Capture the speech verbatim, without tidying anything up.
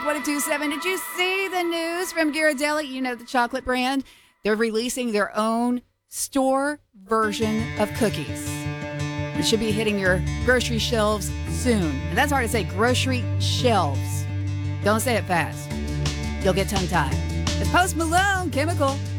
one oh two point seven. Did you see the news from Ghirardelli? You know, the chocolate brand. They're releasing their own store version of cookies. It should be hitting your grocery shelves soon. And that's hard to say, grocery shelves. Don't say it fast. You'll get tongue-tied. It's Post Malone, Chemical.